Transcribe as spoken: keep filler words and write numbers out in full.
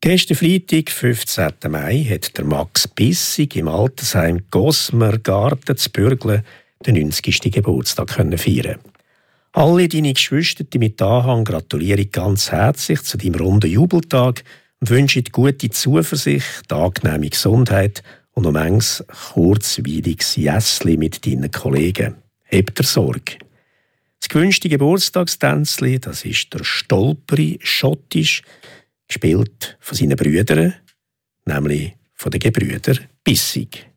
Gestern Freitag, fünfzehnten Mai, hat der Max Bissig im Altersheim Gosmer Garten zu Bürgle den neunzigsten Geburtstag feiern. Alle deine Geschwister mit Anhang gratulieren ganz herzlich zu deinem runden Jubeltag und wünschen gute Zuversicht, angenehme Gesundheit und noch manches kurzweiliges Jässli mit deinen Kollegen. Habt ihr Sorge. Das gewünschte Geburtstagstänzli, das ist der Stolperi schottisch, gespielt von seinen Brüdern, nämlich von den Gebrüdern Bissig.